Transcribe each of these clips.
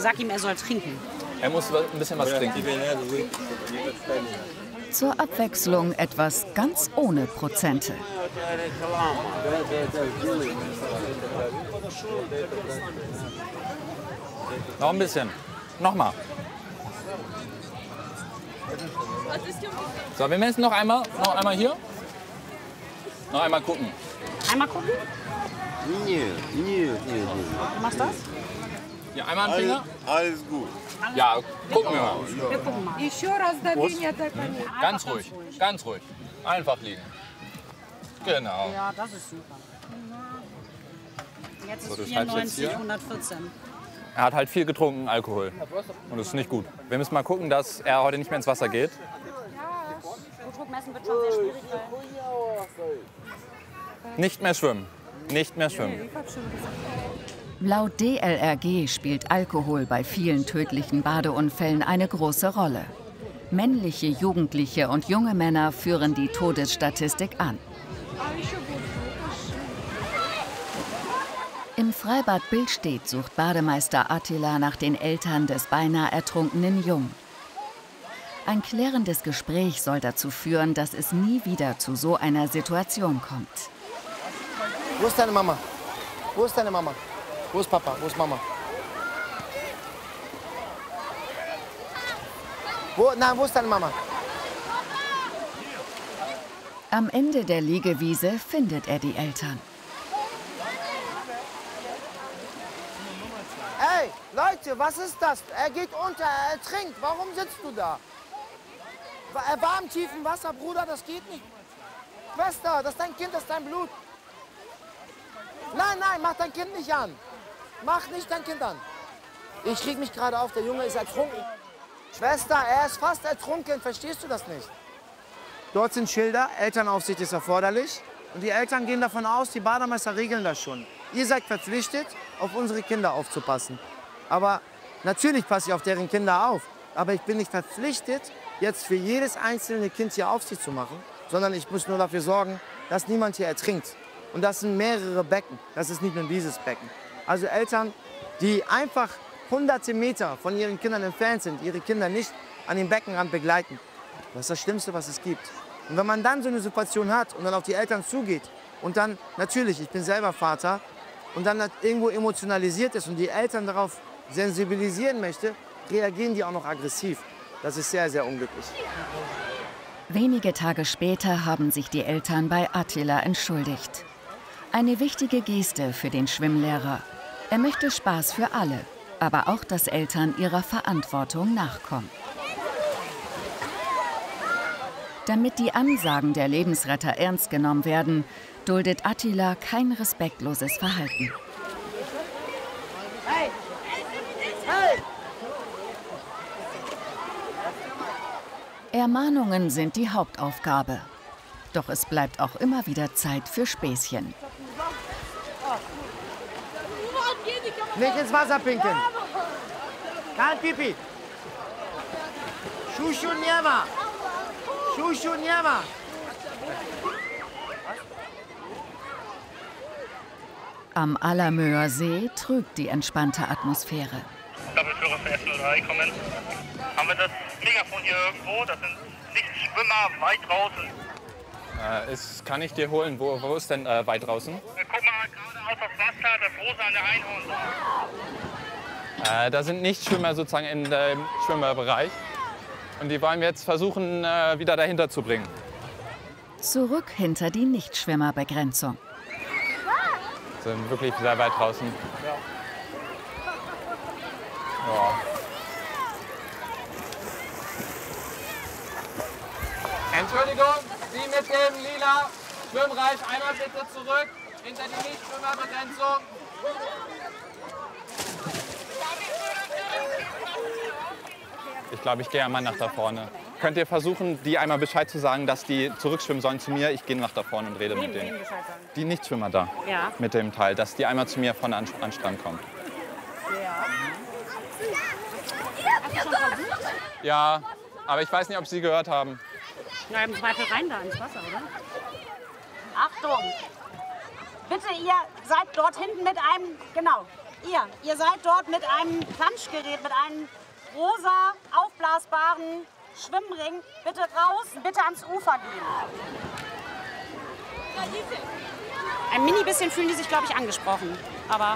Sag ihm, er soll trinken. Er muss ein bisschen was trinken. Zur Abwechslung etwas ganz ohne Prozente. Noch ein bisschen. Nochmal. So, wir messen noch einmal hier. Noch einmal gucken. Einmal gucken? Du machst das? Ja, einmal einen Finger. Alles gut. Ja, gucken wir mal. Wir gucken mal. Ganz ruhig, ganz ruhig. Einfach liegen. Genau. Ja, das ist super. Jetzt So, ist du schreibst jetzt 94, hier. 114. Er hat halt viel getrunken, Alkohol. Und das ist nicht gut. Wir müssen mal gucken, dass er heute nicht mehr ins Wasser geht. Blutdruck messen wird schon sehr schwierig, weil... Nicht mehr schwimmen. Nicht mehr schwimmen. Laut DLRG spielt Alkohol bei vielen tödlichen Badeunfällen eine große Rolle. Männliche Jugendliche und junge Männer führen die Todesstatistik an. Im Freibad Billstedt sucht Bademeister Attila nach den Eltern des beinahe ertrunkenen Jungen. Ein klärendes Gespräch soll dazu führen, dass es nie wieder zu so einer Situation kommt. Wo ist deine Mama? Wo ist deine Mama? Wo ist Papa? Wo ist Mama? Wo ist deine Mama? Am Ende der Liegewiese findet er die Eltern. Ey, Leute, was ist das? Er geht unter, er ertrinkt. Warum sitzt du da? Er war im tiefen Wasser, Bruder, das geht nicht. Schwester, das ist dein Kind, das ist dein Blut. Nein, nein, mach dein Kind nicht an. Mach nicht dein Kind an. Ich krieg mich gerade auf, der Junge ist ertrunken. Schwester, er ist fast ertrunken, verstehst du das nicht? Dort sind Schilder, Elternaufsicht ist erforderlich. Und die Eltern gehen davon aus, die Bademeister regeln das schon. Ihr seid verpflichtet, auf unsere Kinder aufzupassen. Aber natürlich passe ich auf deren Kinder auf. Aber ich bin nicht verpflichtet, jetzt für jedes einzelne Kind hier Aufsicht zu machen, sondern ich muss nur dafür sorgen, dass niemand hier ertrinkt. Und das sind mehrere Becken, das ist nicht nur dieses Becken. Also Eltern, die einfach hunderte Meter von ihren Kindern entfernt sind, ihre Kinder nicht an den Beckenrand begleiten, das ist das Schlimmste, was es gibt. Und wenn man dann so eine Situation hat und dann auf die Eltern zugeht und dann, natürlich, ich bin selber Vater, und dann irgendwo emotionalisiert ist und die Eltern darauf sensibilisieren möchte, reagieren die auch noch aggressiv. Das ist sehr, sehr unglücklich. Wenige Tage später haben sich die Eltern bei Attila entschuldigt. Eine wichtige Geste für den Schwimmlehrer. Er möchte Spaß für alle, aber auch, dass Eltern ihrer Verantwortung nachkommen. Damit die Ansagen der Lebensretter ernst genommen werden, duldet Attila kein respektloses Verhalten. Hey! Hey! Ermahnungen sind die Hauptaufgabe. Doch es bleibt auch immer wieder Zeit für Späßchen. Nicht ins Wasser pinkeln. Kein Pipi. Shushu Niema. Shushu Niema. Am Allermöer See trügt die entspannte Atmosphäre. Doppelführer für S03 kommen. Haben wir das Megafon hier irgendwo? Das sind Nichtschwimmer weit draußen. Das kann ich dir holen. Wo ist denn weit draußen? Guck mal geradeaus aufs Wasser, das rosa an der Einhorn. Da sind Nichtschwimmer sozusagen in dem Schwimmerbereich. Und die wollen wir jetzt versuchen, wieder dahinter zu bringen. Zurück hinter die Nichtschwimmerbegrenzung. Sind wirklich sehr weit draußen. Ja. Entschuldigung, Sie mit dem lila Schwimmreif, einmal bitte zurück hinter die Nichtschwimmerbegrenzung. Ich glaube, ich gehe einmal nach da vorne. Könnt ihr versuchen, die einmal Bescheid zu sagen, dass die zurückschwimmen sollen zu mir? Ich gehe nach da vorne und rede mit denen. Die Nichtschwimmer da, Ja. mit dem Teil, dass die einmal zu mir von an Strand kommen. Ja, aber ich weiß nicht, ob Sie gehört haben. Na, im Zweifel rein da ins Wasser, oder? Achtung! Bitte, ihr seid dort hinten mit einem, genau. Ihr seid dort mit einem Planschgerät, mit einem rosa, aufblasbaren Schwimmring. Bitte raus, bitte ans Ufer gehen. Ein mini bisschen fühlen die sich, glaube ich, angesprochen. Aber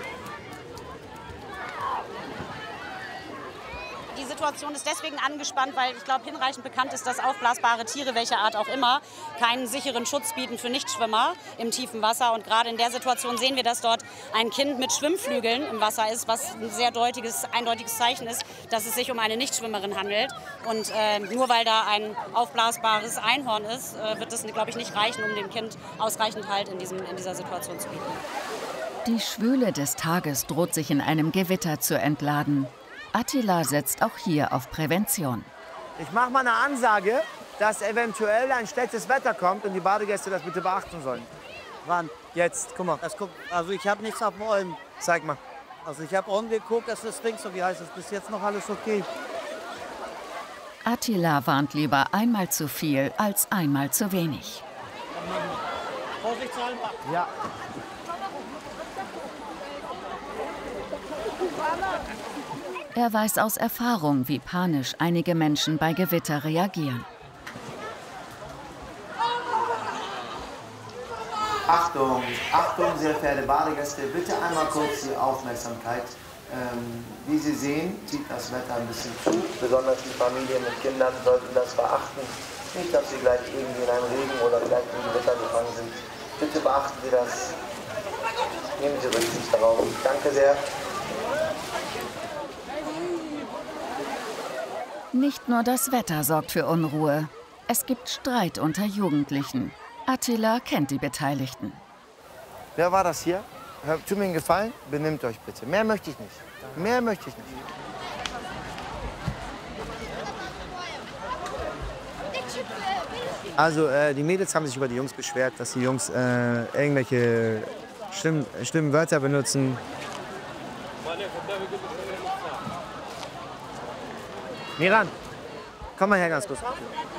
die Situation ist deswegen angespannt, weil ich glaube, hinreichend bekannt ist, dass aufblasbare Tiere, welcher Art auch immer, keinen sicheren Schutz bieten für Nichtschwimmer im tiefen Wasser. Und gerade in der Situation sehen wir, dass dort ein Kind mit Schwimmflügeln im Wasser ist, was ein sehr eindeutiges Zeichen ist, dass es sich um eine Nichtschwimmerin handelt. Und nur weil da ein aufblasbares Einhorn ist, wird das, glaube ich, nicht reichen, um dem Kind ausreichend Halt in dieser Situation zu bieten. Die Schwüle des Tages droht sich in einem Gewitter zu entladen. Attila setzt auch hier auf Prävention. Ich mache mal eine Ansage, dass eventuell ein schlechtes Wetter kommt und die Badegäste das bitte beachten sollen. Wann? Jetzt, guck mal. Also ich habe nichts auf dem Olm. Zeig mal. Also ich habe unten geguckt, das ist links, so wie heißt es, bis jetzt noch alles okay. Attila warnt lieber einmal zu viel als einmal zu wenig. Vorsichtshalber. Ja. Er weiß aus Erfahrung, wie panisch einige Menschen bei Gewitter reagieren. Achtung, Achtung, sehr verehrte Badegäste, bitte einmal kurz die Aufmerksamkeit. Wie Sie sehen, zieht das Wetter ein bisschen zu. Besonders die Familien mit Kindern sollten das beachten. Nicht, dass sie gleich irgendwie in einem Regen oder vielleicht in Gewitter gefangen sind. Bitte beachten Sie das. Nehmen Sie Rücksicht darauf. Danke sehr. Nicht nur das Wetter sorgt für Unruhe. Es gibt Streit unter Jugendlichen. Attila kennt die Beteiligten. Wer war das hier? Tut mir einen Gefallen, benimmt euch bitte. Mehr möchte ich nicht. Mehr möchte ich nicht. Also die Mädels haben sich über die Jungs beschwert, dass die Jungs irgendwelche schlimmen Wörter benutzen. Miran, komm mal her ganz kurz.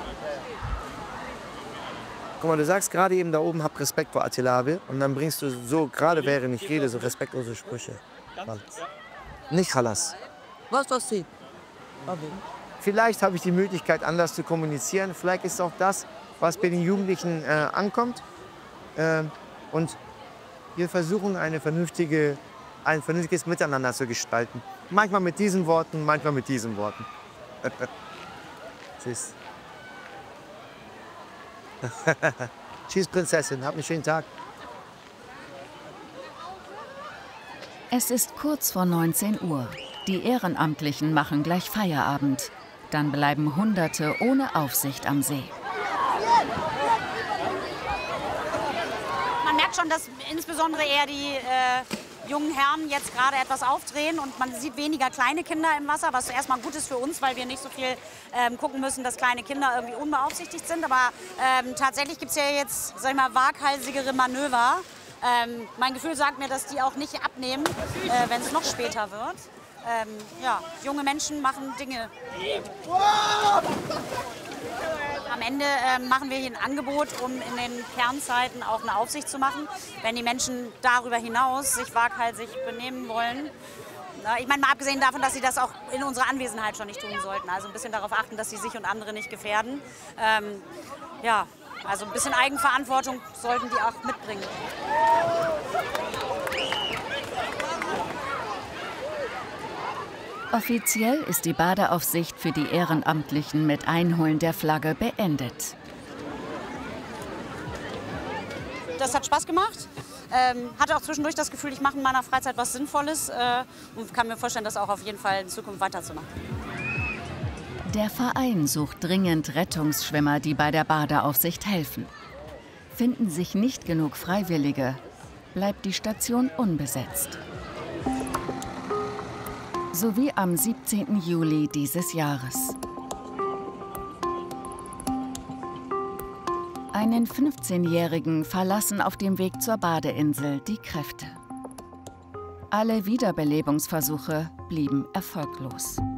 Guck mal, du sagst gerade eben da oben, hab Respekt vor Attila und dann bringst du so, gerade während ich rede, so respektlose Sprüche. Nicht Halas. Was Sie? Vielleicht habe ich die Möglichkeit, anders zu kommunizieren. Vielleicht ist auch das, was bei den Jugendlichen ankommt. Und wir versuchen, ein vernünftiges Miteinander zu gestalten. Manchmal mit diesen Worten, manchmal mit diesen Worten. Tschüss. Tschüss, Prinzessin. Hab einen schönen Tag. Es ist kurz vor 19 Uhr. Die Ehrenamtlichen machen gleich Feierabend. Dann bleiben Hunderte ohne Aufsicht am See. Man merkt schon, dass insbesondere eher die jungen Herren jetzt gerade etwas aufdrehen und man sieht weniger kleine Kinder im Wasser, was erstmal gut ist für uns, weil wir nicht so viel gucken müssen, dass kleine Kinder irgendwie unbeaufsichtigt sind. Aber tatsächlich gibt es ja jetzt, sag ich mal, waghalsigere Manöver. Mein Gefühl sagt mir, dass die auch nicht abnehmen, wenn es noch später wird. Ja, junge Menschen machen Dinge. Am Ende machen wir hier ein Angebot, um in den Kernzeiten auch eine Aufsicht zu machen. Wenn die Menschen darüber hinaus sich waghalsig benehmen wollen, ich meine, mal abgesehen davon, dass sie das auch in unserer Anwesenheit schon nicht tun sollten. Also ein bisschen darauf achten, dass sie sich und andere nicht gefährden. Ja, also ein bisschen Eigenverantwortung sollten die auch mitbringen. Offiziell ist die Badeaufsicht für die Ehrenamtlichen mit Einholen der Flagge beendet. Das hat Spaß gemacht. Hatte auch zwischendurch das Gefühl, ich mache in meiner Freizeit was Sinnvolles und kann mir vorstellen, das auch auf jeden Fall in Zukunft weiterzumachen. Der Verein sucht dringend Rettungsschwimmer, die bei der Badeaufsicht helfen. Finden sich nicht genug Freiwillige, bleibt die Station unbesetzt. So wie am 17. Juli dieses Jahres. Einen 15-Jährigen verlassen auf dem Weg zur Badeinsel die Kräfte. Alle Wiederbelebungsversuche blieben erfolglos.